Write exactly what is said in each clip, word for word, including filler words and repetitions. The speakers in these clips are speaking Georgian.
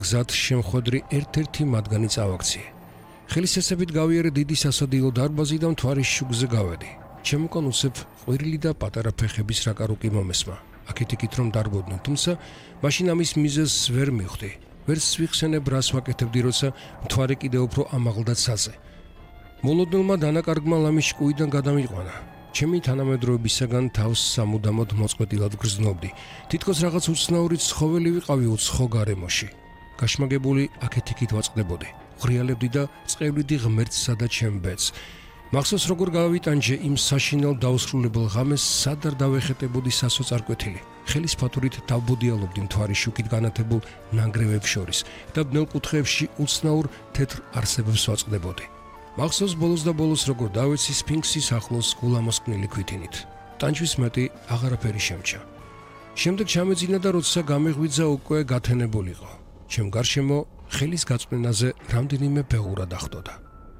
გზად შემხვედრი ერთ-ერთი მათგანი წავაქციე. ხელისეცებით გავიარე დიდი სასადილო დარბაზი და მთვარის შუქზე გავედი. ჩემკან უცებ ყვირილი და პატარა ფეხების რაკარუკი მომესმა. აქეთ-იქით რომ დარბოდნენ, თუმცა მაშინ ამის მიზეზს ვერ მივხვდი. ვერც ვიხსენებ რას ვაკეთებდი, როცა მთვარე კიდევ უფრო ამაღლდა ცაზე. მოლოდნელმა დანაკარგმა ლამის ჭკუიდან გადამიყვანა. ჩემი თანამედროვეებისაგან თავს სამუდამოდ მოწყვეტილად გრძნობდი. თითქოს რაღაც უცნაური ცხოველი ვიყავი უცხო გარემოში. გაშმაგებული აქეთ-იქით ვაწყდებოდი. ღრიალებდი და წყევლიდი ღმერთსა და ჩემ ბედს. მახსოვს როგორ გავიტანჯე იმ საშინელ დაუსრულებელ ღამეს, სად არ დავეხეტებოდი სასოწარკვეთილი. ხელის ფათურით დავბოდიალობდი მთვარის შუქით განათებულ ნანგრევებს შორის და ბნელ კუთხეებში უცნაურ თეთრ არსებებს ვაწყდებოდი. მახსოვს ბოლოს და ბოლოს როგორ დავეცი სფინქსის ახლოს გულამოსკნილი ქვითინით. ტანჯვის მეტი აღარაფერი შემჭა. შემდეგ ჩამეძინა და როცა გამეღვიძა უკვე გათენებულიყო. ჩემ გარშემო ხელის გაწმენაზე რამდენიმე ბეღურა დახვდოდა.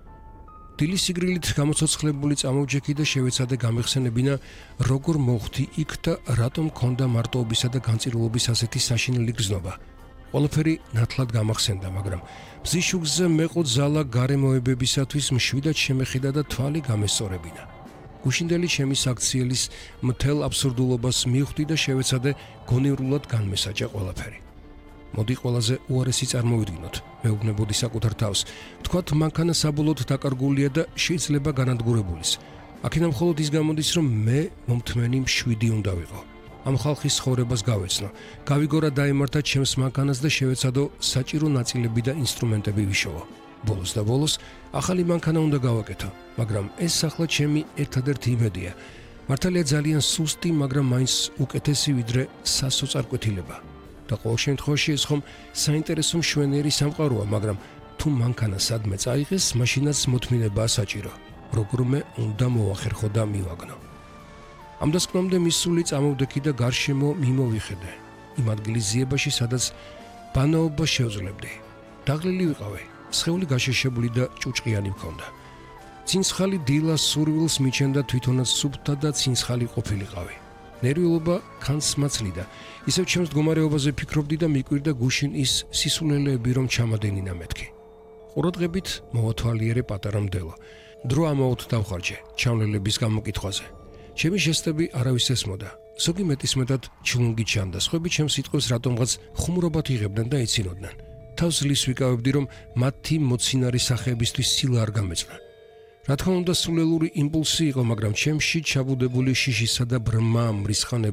დილის სიგრილით გამოცოცხლებული წამოვჯექი და შევეცადე გამეხსენებინა როგორ მოხვდი იქ და რატომ მქონდა მარტოობისა და განწირულობის ასეთი საშინელი გზნობა. ყველაფერი ნათლად გამახსენდა, მაგრამ მზის შუქზე მეყო ძალა გარემოებებისათვის მშვიდად შემეხედა და თვალი გამესწორებინა. გუშინდელი ჩემი საქციელის მთელ აბსურდულობას მივხვდი და შევეცადე გონივრულად განმესაჭა ყველაფერი. მოდი ყველაზე უარესი წარმოვიდგინოთ, მეუბნებოდი საკუთარ თავს. თქვათ მანქანა საბოლოოდ დაკარგულია და შეიძლება განადგურებულის. აქედან მხოლოდ ის გამოდის, რომ მე მომთმენი მშვიდი უნდა ვიყო. ამ ხალხის ცხოვრებას გავეცნო. გავიგორა დაემართა ჩემს მანქანას და შევეცადო საჭირო ნაწილები და ინსტრუმენტები ვიშოვო. ბოლოს და ბოლოს ახალი მანქანა უნდა გავაკეთო, მაგრამ ეს ახლა ჩემი ერთადერთი იმედია. მართალია ძალიან სუსტი, მაგრამ მაინც უკეთესი ვიდრე სასოწარკვეთილება. და ყოველ შემთხვევაში ეს ხომ საინტერესო მშვენიერი სამყაროა, მაგრამ თუ მანქანა სადმე წაიღეს, მაშინაც მოთმინებაა საჭირო. როგორმე უნდა მოახერხო და მივაგნო. ამ დასკვნამდე მისული წამოვდექი და გარშემო მიმოვიხედე. იმ ადგილის ზიებაში, სადაც ბანაობა შევძლებდი. დაღლილი ვიყავი, სხეული გაშეშებული და ჭუჭყიანი მქონდა. ცინცხალი დილა სურვილს მიჩენდა თვითონაც სუფთა და ცინცხალი ყოფილიყავი. ნერვიულობა ქანს მაცლიდა. ისევ ჩემს მდგომარეობაზე ფიქრობდი და მიკვირდა გუშინ ის სისულელეები, რომ ჩამადენინა მეთქი. ყურადღებით მოვათვალიერე პატარა მდელო. დრო ამაოდ დავხარჯე ჩავლელების გამოკითხვაზე. ჩემი ჟესტები არავის ესმოდა. ზოგი მეტისმეტად ჩლუნგი ჩანდა, სხვები ჩემს სიტყვებს რატომღაც ხუმრობად იღებდნენ და ეცინოდნენ. თავს ლის ვიკავებდი, რომ მათი მოცინარი სახეებისთვის სილა არ გამეწნა. რა თქმა უნდა, სულელური იმპულსი იყო, მაგრამ ჩემში ჩაბუდებული შიშისა და ბრმა მრისხანების